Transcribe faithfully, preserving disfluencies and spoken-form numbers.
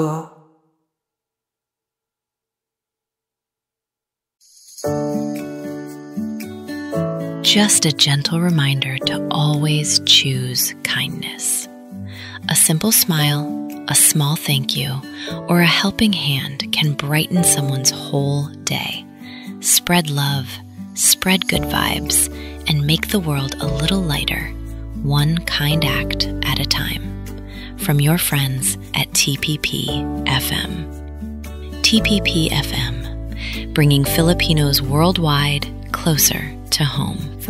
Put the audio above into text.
Just a gentle reminder to always choose kindness. A simple smile, a small thank you, or a helping hand can brighten someone's whole day. Spread love, spread good vibes, and make the world a little lighter, one kind act at a time. From your friends at T P P F M. T P P F M, bringing Filipinos worldwide closer to home.